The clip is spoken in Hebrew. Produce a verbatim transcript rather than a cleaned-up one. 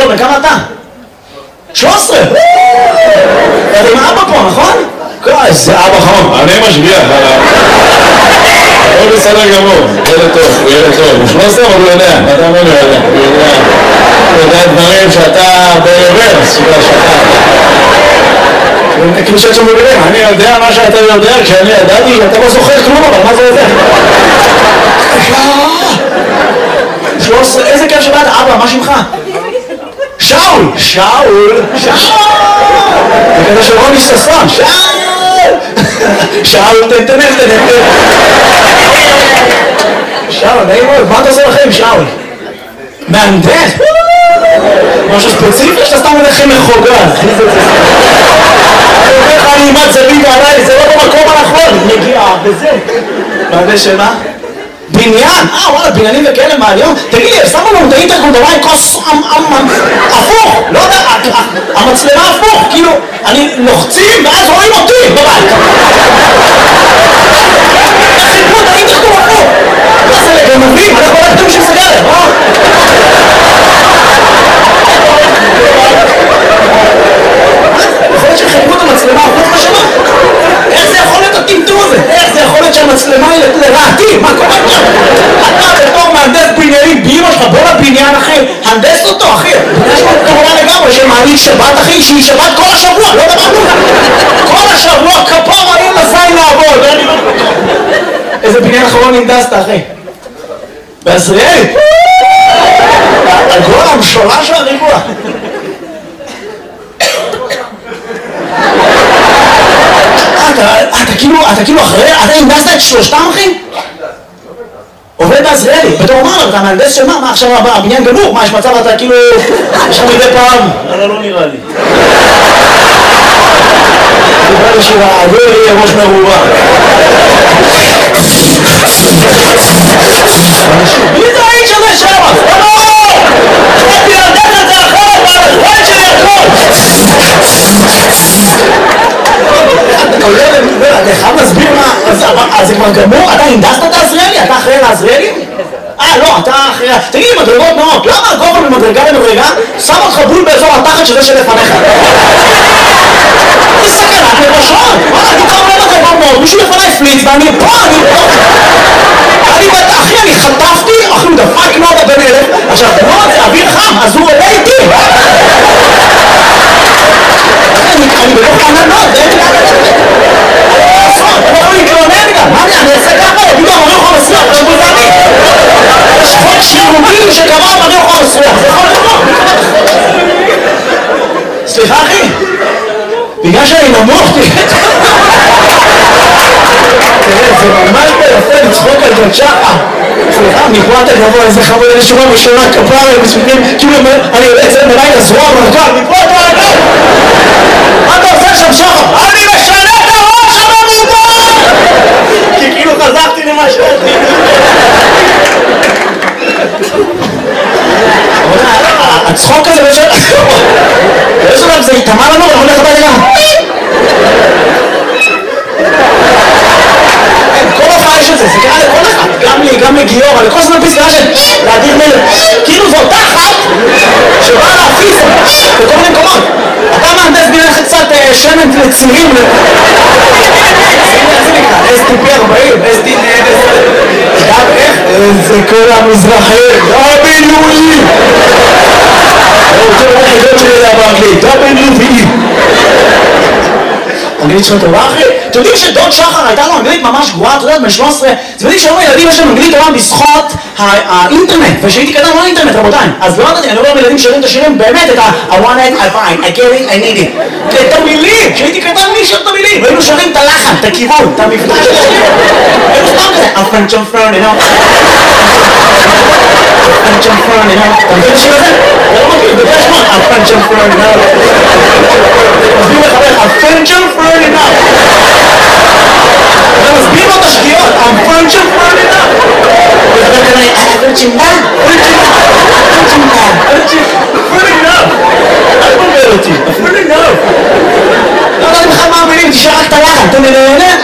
בן כמה אתה? שלוש עשרה! אתה עם אבא פה, נכון? איזה אבא חום. אני משגיח עליו. הוא בסדר גמור, ילד טוב, הוא ילד טוב. הוא שלוש עשרה, אבל הוא יודע. אתה אומר לי, הוא יודע. הוא יודע דברים שאתה ברוורס, שאתה... כאילו שאת שם בגלל, אני יודע מה שאתה יודע, כי אני ידעתי, אתה לא זוכר כלום, אבל מה זה יודע? שלוש עשרה, איזה כיף שבאת, אבא, מה שמך? שאול! שאול! שאול! זה כזה של רוני ששון, שאול! שאול, תן, תן, תן, תן. שאול, נעים מאוד, מה אתה עושה לכם, שאול? מהנדס? משהו ספציפי שאתה סתם הולך עם מחוגה. אני אומר לך, אני אימת זווית עליי, זה לא במקום הנכון. נגיעה, וזה. מהנדס שמה? בניין? אה, וואלה, בניינים וכאלה מהיום. תגיד לי, שמו לנו את האינטרקום דבר עם כוס הפוך. לא יודע, המצלמה הפוך. כאילו, אני לוחצים ואז רואים אותי בבית. חיפרו את האינטרקום הפוך. מה זה לגנבים? אנחנו לא יודעים של סגרת, אה? יכול להיות שחיפרו את המצלמה הפוך לשמה? איך זה יכול להיות הטמטום הזה? איך זה יכול להיות שהמצלמה היא לרעתי? מה קורה פה? אתה בתור מהנדס בניינים באמא שלך, בוא לבניין אחי, הנדס אותו אחי. יש לו תורה לגמרי שמעלית שבת אחי, שהיא שבת כל השבוע, לא דברנו. כל השבוע כפור האם עשיי לעבוד. איזה בניין אחרון הנדסת אחי? בעזריאלי? הגול המשולש של הריבוע. אתה כאילו, אתה כאילו אחרי, אתה הנדסת את שלושתם אחי? עובד בעזריאלי, בתור אומר, אתה מהנדס של מה? מה עכשיו הבניין גמור? מה יש מצב אתה כאילו, יש לך מדי פעם? אבל לא נראה לי. נראה לי שהעגול יהיה ראש מרובה. מי זה האיש הזה שם? לא! חשבתי להנדס את זה אחרת, והזמן שלי הכל! אתה חייב להסביר מה, אז זה כבר גמור? אתה הנדסת את העזריאלי? אתה אחראי לעזריאלי? אה, לא, אתה אחראי... תגיד לי, מדרגות נאות, למה הגובה ממדרגה למדרגה שם אותך בול באזור התחת שזה שלפניך? זה סכנת לראשון! וואלה, אני קרוב למדרגות נאות, מישהו לפניי פליץ ואני פה, אני פה! אני בטח, אחי, אני חטפתי, אחי, הוא דפק נאות הבן אלף, עכשיו, נאות זה אוויר חם, אז הוא עולה איתי! אני בתוך עננות, זה אין לי... אני לא להתלונן גם, מה אני, אני אעשה ככה, יגידו המרי אוכל מסריח, זה בוזני. יש חוק שירותי שקבע המרי אוכל מסריח, זה יכול לקרות. סליחה אחי, בגלל שאני נמוך, תראה, זה ממש ביפה לצחוק על ג'ון שחה. סליחה, מפה אתה גבוה, איזה חמוד, איזה שורה משונה, כפרה, מספיקים, כאילו אני יוצא מלאי לזרוע מרגל, מפה אתה רגל! מה אתה עושה שם שחה? אני משנה את הראש הממובה! כי כאילו חזרתי למה שאתי. הצחוק הזה באיזשהו... באיזשהו דבר זה התאמה לנו, אנחנו הולך הביתה גם. כל הופעה יש את זה, זה קרה לכל אחד, גם לי, גם לגיורא, לכל זמן פסקה של להדיר מלך. כאילו זו אותה אחת שבאה להפיס בכל מיני מקומות. אתה מהנדס בניין קצת שמן לצירים. אס טי פי ארבעים, אס טי פי גם איך? איזה כל המזרחים, דאבליו-אי! אני רוצה לראות חידות שלי לדבר אנגלית, דאבליו-אי! אנגלית שלך טובה אחי? אתם יודעים שדוד שחר הייתה לו אנגלית ממש גרועה, אתה יודעת, בן שלוש עשרה, אתם יודעים שהיום הילדים יש להם אנגלית טובה בזכות האינטרנט, ושהייתי קטן לא האינטרנט רבותיי, אז לא ידעתי, אני אומר לילדים שרים את השירים באמת את ה- I want it, I find, I get it, I need it, את המילים, שהייתי קטן מי שר את המילים, והיינו שרים את הלחן, את הכיוון, את המבטא של השיר, היינו סתם כזה, I'm French, I'm French, you know, I'm French, I'm French, you know, אתה מבין את השיר הזה? זה לא מכיר, בגלל שמות, I'm French, I'm French, you know, מסביר לך, I'm French, I'm French, you know, אתה מסביר לו את השיר,